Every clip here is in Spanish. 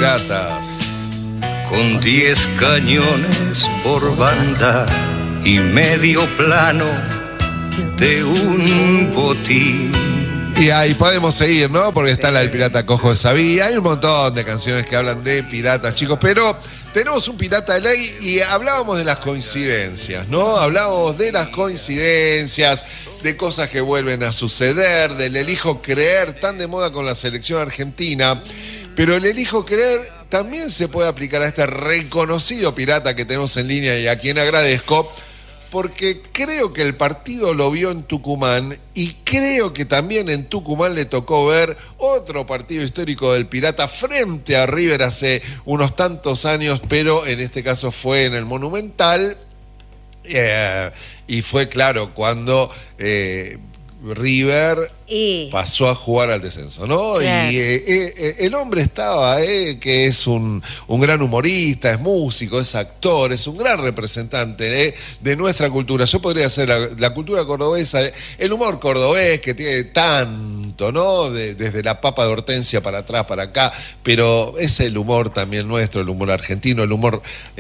piratas. Con 10 cañones por banda y medio plano de un botín. Y ahí podemos seguir, ¿no? Porque está la del pirata cojo de Sabía. Hay un montón de canciones que hablan de piratas, chicos, pero tenemos un pirata de ley y hablábamos de las coincidencias, ¿no? Hablábamos de las coincidencias, de cosas que vuelven a suceder, del elijo creer, tan de moda con la selección argentina. Pero el elijo creer también se puede aplicar a este reconocido pirata que tenemos en línea y a quien agradezco, porque creo que el partido lo vio en Tucumán y creo que también en Tucumán le tocó ver otro partido histórico del Pirata frente a River hace unos tantos años, pero en este caso fue en el Monumental y fue claro cuando River pasó a jugar al descenso, ¿no? Claro. Y el hombre estaba, que es un gran humorista, es músico, es actor, es un gran representante de nuestra cultura. Yo podría ser la cultura cordobesa, el humor cordobés que tiene tanto, ¿no? Desde la papa de Hortensia para atrás, para acá, pero es el humor también nuestro, el humor argentino, el humor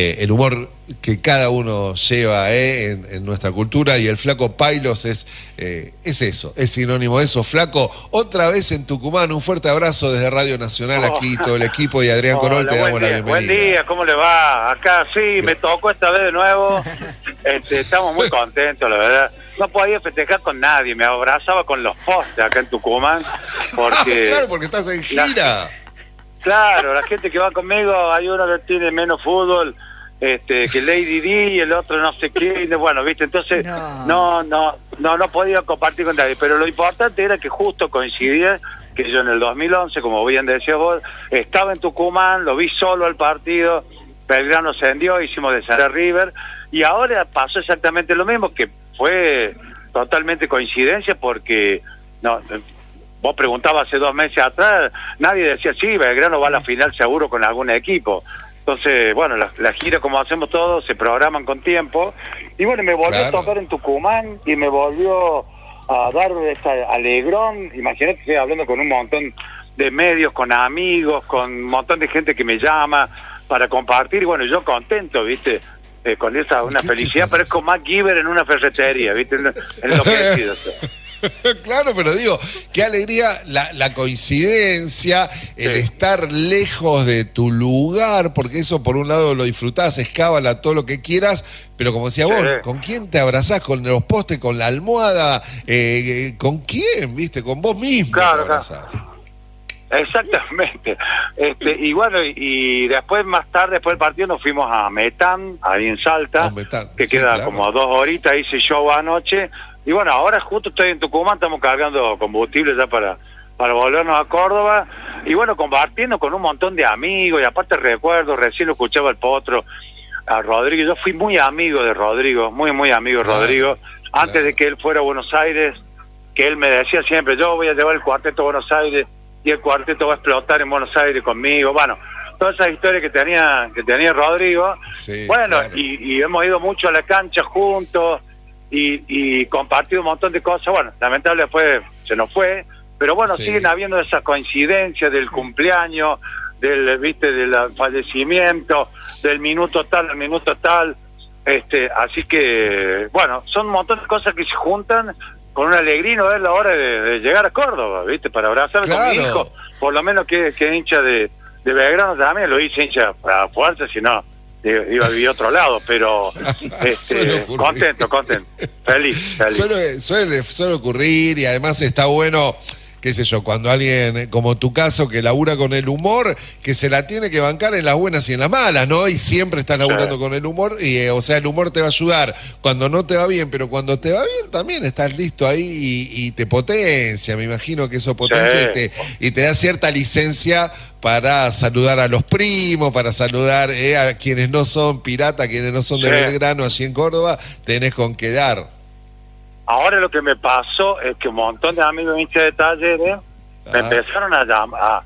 que cada uno lleva en nuestra cultura, y el Flaco Pailos es eso, es sinónimo de eso. Flaco, otra vez en Tucumán, un fuerte abrazo desde Radio Nacional, aquí todo el equipo, y Adrián Corol, te damos la bienvenida. Buen día, ¿cómo le va? Acá sí, me tocó esta vez de nuevo, estamos muy contentos, la verdad. No podía festejar con nadie, me abrazaba con los postes acá en Tucumán, porque... Claro, porque estás en gira. Claro, la gente que va conmigo, hay uno que tiene menos fútbol que Lady Di y el otro no sé qué, bueno, viste, entonces no podía compartir con nadie, pero lo importante era que justo coincidía que yo en el 2011, como bien decías vos, estaba en Tucumán, lo vi solo al partido, Belgrano ascendió, hicimos descender River, y ahora pasó exactamente lo mismo, que fue totalmente coincidencia, porque vos preguntabas hace 2 meses atrás, nadie decía, sí, Belgrano va a la final seguro con algún equipo. Entonces, bueno, la gira, como hacemos todos, se programan con tiempo. Y bueno, me volvió a tocar en Tucumán y me volvió a dar esta alegrón. Imagínate que estoy hablando con un montón de medios, con amigos, con un montón de gente que me llama para compartir. Y bueno, yo contento, ¿viste? Con una felicidad, parezco MacGyver en una ferretería, ¿viste? En lo que he sido. Claro, pero digo, qué alegría la coincidencia, el estar lejos de tu lugar, porque eso por un lado lo disfrutás, es cábala, todo lo que quieras, pero como decía vos, ¿con quién te abrazás? ¿Con los postes, con la almohada? ¿Con quién? ¿Viste? Con vos mismo te abrazás. Exactamente. Y bueno, y después, más tarde, después del partido, nos fuimos a Metán, ahí en Salta, que queda como 2 horitas, hice show anoche. Y bueno, ahora justo estoy en Tucumán, estamos cargando combustible ya para volvernos a Córdoba. Y bueno, compartiendo con un montón de amigos, y aparte recuerdo, recién lo escuchaba el Potro, a Rodrigo. Yo fui muy amigo de Rodrigo, muy amigo de Rodrigo, antes de que él fuera a Buenos Aires, que él me decía siempre, yo voy a llevar el cuarteto a Buenos Aires, y el cuarteto va a explotar en Buenos Aires conmigo. Bueno, todas esas historias que tenía Rodrigo. Sí, bueno, claro. y hemos ido mucho a la cancha juntos, y compartido un montón de cosas. Bueno, lamentablemente se nos fue, pero bueno, siguen habiendo esas coincidencias del cumpleaños, del fallecimiento, del minuto tal al minuto tal, así que bueno, son un montón de cosas que se juntan con una alegría, no es la hora de llegar a Córdoba, ¿viste? Para abrazarme con mi hijo, por lo menos que es hincha de Belgrano también, lo hice hincha a fuerza, si no iba a vivir a otro lado, pero contento, feliz. Suele ocurrir, y además está bueno, qué sé yo, cuando alguien, como tu caso, que labura con el humor, que se la tiene que bancar en las buenas y en las malas, ¿no? Y siempre estás laburando con el humor, y o sea, el humor te va a ayudar cuando no te va bien, pero cuando te va bien también estás listo ahí y te potencia. Me imagino que eso potencia y te da cierta licencia para saludar a los primos, para saludar a quienes no son piratas, quienes no son de Belgrano, allí en Córdoba, tenés con qué dar. Ahora lo que me pasó es que un montón de amigos hinchas de Talleres me empezaron a llamar,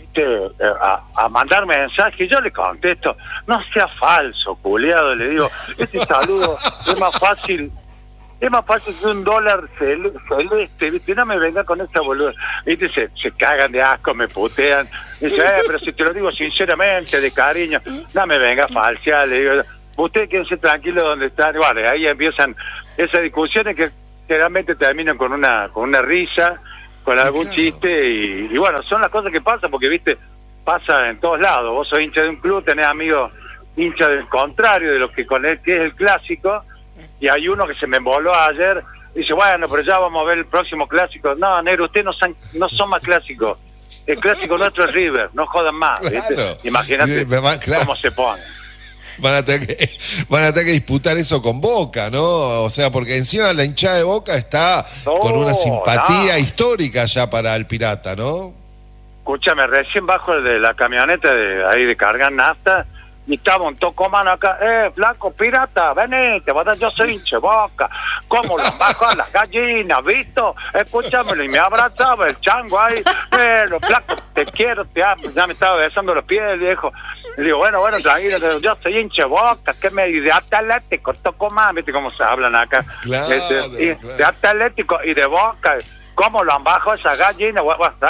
a mandar mensajes, y yo le contesto, no sea falso, culiado, le digo, este saludo es más fácil es más fácil que un dólar celeste, ¿viste? No me venga con esa boluda. ¿Viste? Se cagan de asco, me putean. Dice, pero si te lo digo sinceramente, de cariño, no me venga a falsear. Le digo, usted quédense tranquilo donde están. Vale, ahí empiezan esas discusiones que generalmente terminan con una risa, con algún chiste, y bueno, son las cosas que pasan, porque, ¿viste? Pasa en todos lados. Vos sos hincha de un club, tenés amigos hincha del contrario, de lo que con él que es el clásico, y hay uno que se me emboló ayer, dice, bueno, pero ya vamos a ver el próximo clásico. No, negro, ustedes no son más clásicos. El clásico nuestro es River, no jodan más. Claro. Imagínate cómo se pone. Van a tener que disputar eso con Boca, ¿no? O sea, porque encima la hinchada de Boca está con una simpatía histórica ya para el Pirata, ¿no? Escúchame, recién bajo de la camioneta de cargar nafta, y estaba un tocomano acá, flaco, Pirata, venite, yo soy hincha de Boca, ¿cómo lo bajo a las gallinas, visto? Escúchamelo, y me abrazaba el chango ahí, pero flaco, te quiero, te amo, ya me estaba besando los pies el viejo. Le digo, bueno, tranquilo, yo soy hincha de Boca, que me de Atlético, Tocomán, viste cómo se hablan acá, claro. De Atlético y de Boca. ¿Cómo lo han bajado esa gallina?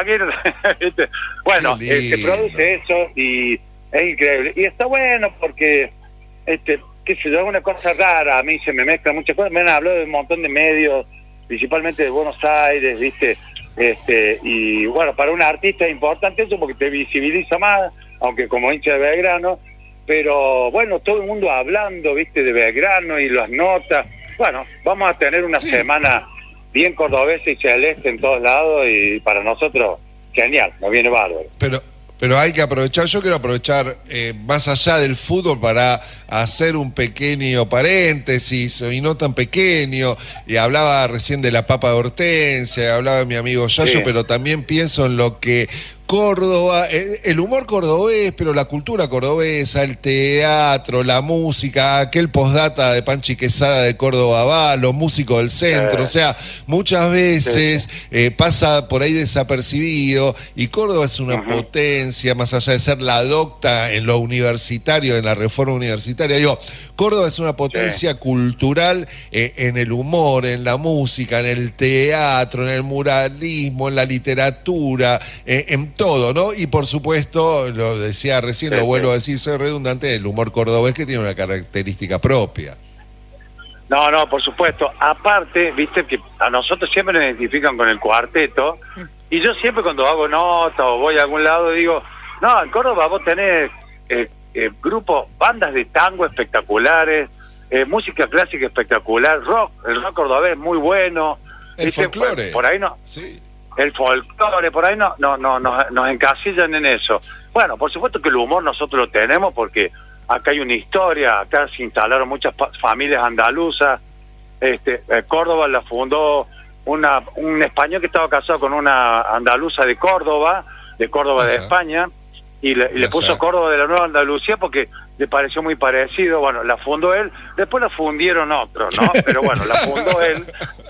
Bueno, se produce eso y es increíble. Y está bueno porque, qué sé yo, es una cosa rara. A mí se me mezclan muchas cosas. Me han hablado de un montón de medios, principalmente de Buenos Aires, ¿viste? Y bueno, para un artista es importante eso porque te visibiliza más, aunque como hincha de Belgrano. Pero bueno, todo el mundo hablando, ¿viste? De Belgrano y las notas. Bueno, vamos a tener una semana bien cordobesa y celeste en todos lados, y para nosotros genial, nos viene bárbaro. Pero hay que aprovechar, yo quiero aprovechar más allá del fútbol para hacer un pequeño paréntesis, y no tan pequeño, y hablaba recién de la papa de Hortensia, hablaba de mi amigo Yayo, sí. Pero también pienso en lo que Córdoba, el humor cordobés, pero la cultura cordobesa, el teatro, la música, aquel postdata de Panchi Quesada de Córdoba va, los músicos del centro, o sea, muchas veces pasa por ahí desapercibido, y Córdoba es una potencia, más allá de ser la docta en lo universitario, en la reforma universitaria, digo, Córdoba es una potencia cultural en el humor, en la música, en el teatro, en el muralismo, en la literatura, en todo, ¿no? Y por supuesto, lo decía recién, lo vuelvo a decir, soy redundante, el humor cordobés que tiene una característica propia. No, por supuesto. Aparte, viste que a nosotros siempre nos identifican con el cuarteto, y yo siempre cuando hago nota o voy a algún lado digo, no, en Córdoba vos tenés grupos, bandas de tango espectaculares, música clásica espectacular, el rock cordobés muy bueno. El folclore. Por ahí no. Sí. El folclore, por ahí no nos encasillan en eso. Bueno, por supuesto que el humor nosotros lo tenemos porque acá hay una historia, acá se instalaron muchas familias andaluzas. Córdoba la fundó un español que estaba casado con una andaluza de Córdoba de España, y le puso Córdoba de la Nueva Andalucía porque le pareció muy parecido. Bueno, la fundó él, después la fundieron otros, ¿no? Pero bueno, la fundó él.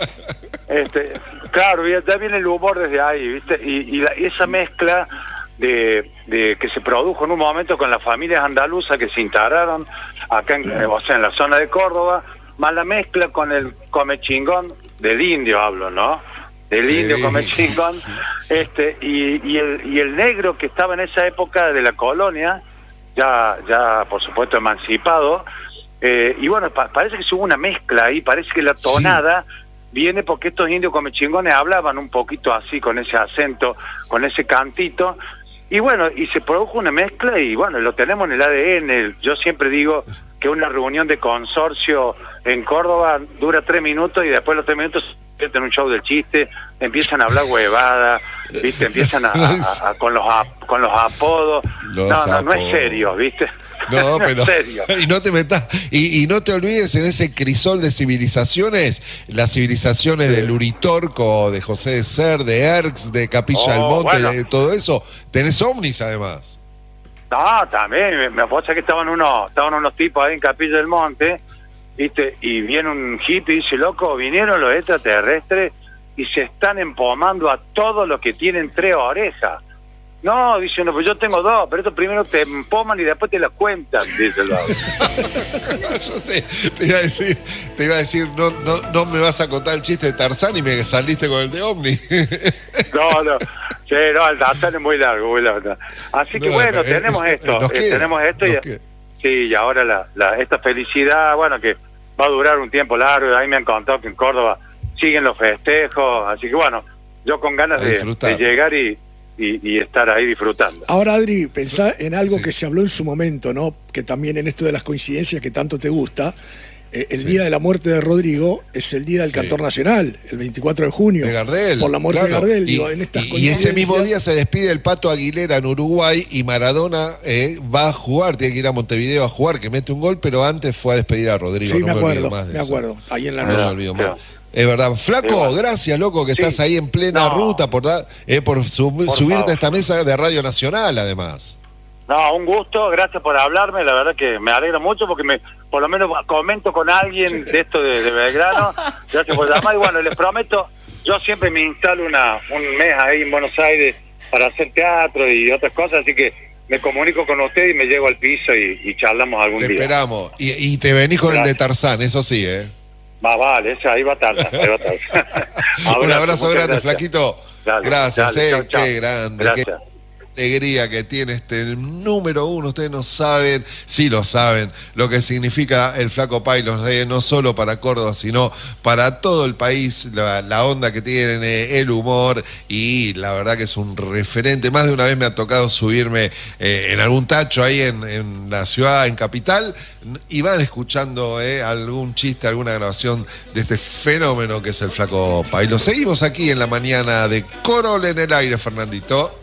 Claro, ya viene el humor desde ahí, ¿viste? Y esa mezcla de que se produjo en un momento con las familias andaluzas que se integraron acá en la zona de Córdoba, más la mezcla con el comechingón del indio, hablo, ¿no? Del indio comechingón, y el negro que estaba en esa época de la colonia, ya por supuesto emancipado, y bueno, parece que hubo una mezcla ahí, parece que la tonada viene porque estos indios comechingones hablaban un poquito así, con ese acento, con ese cantito, y bueno, y se produjo una mezcla, y bueno, lo tenemos en el ADN. Yo siempre digo que una reunión de consorcio en Córdoba dura 3 minutos, y después los 3 minutos se convierte en un show del chiste, empiezan a hablar huevada, ¿viste? Empiezan con los apodos. No es serio, ¿viste? No, pero y no te metas, y no te olvides en ese crisol de civilizaciones, las civilizaciones del Uritorco, de José de Ser, de Erx, de Capilla del Monte, bueno, de todo eso. Tenés ovnis además. No, también, me pasa que estaban unos tipos ahí en Capilla del Monte, ¿viste? Y viene un hippie y dice, loco, vinieron los extraterrestres y se están empomando a todos los que tienen 3 orejas. No, dice uno, pues yo tengo dos, pero estos primero te empoman y después te las cuentan, dice el otro. Yo te iba a decir, no me vas a contar el chiste de Tarzán y me saliste con el de Omni. No. Sí, no, el Tarzán es muy largo. Así que bueno, tenemos esto y ahora esta felicidad, bueno, que va a durar un tiempo largo. Ahí me han contado que en Córdoba siguen los festejos, así que bueno, yo con ganas de llegar y estar ahí disfrutando. Ahora, Adri, pensá en algo que se habló en su momento, ¿no? Que también en esto de las coincidencias que tanto te gusta, el día de la muerte de Rodrigo es el día del cantor nacional, el 24 de junio. De Gardel. Por la muerte de Gardel. Y ese mismo día se despide el Pato Aguilera en Uruguay y Maradona va a jugar, tiene que ir a Montevideo a jugar, que mete un gol, pero antes fue a despedir a Rodrigo. Sí, me acuerdo. Ahí en la noche. No me olvido más. Es verdad. Flaco, gracias, loco, que estás ahí en plena ruta por subirte a esta mesa de Radio Nacional, además. No, un gusto, gracias por hablarme, la verdad que me alegra mucho porque por lo menos comento con alguien de esto de Belgrano. Gracias por llamar y bueno, les prometo, yo siempre me instalo un mes ahí en Buenos Aires para hacer teatro y otras cosas, así que me comunico con usted y me llego al piso y charlamos algún día. Te esperamos. Y te venís con el de Tarzán, eso sí, Vale, ahí va Tarzán. Un abrazo grande, gracias. Flaquito. Gracias, chau. Qué grande. Gracias. Qué alegría que tiene este número uno. Ustedes no saben, sí lo saben, lo que significa el Flaco Pailos, no solo para Córdoba, sino para todo el país, la onda que tiene, el humor, y la verdad que es un referente. Más de una vez me ha tocado subirme en algún tacho ahí en la ciudad, en Capital, y van escuchando algún chiste, alguna grabación de este fenómeno que es el Flaco Pailos. Seguimos aquí en la mañana de Corol en el aire, Fernandito.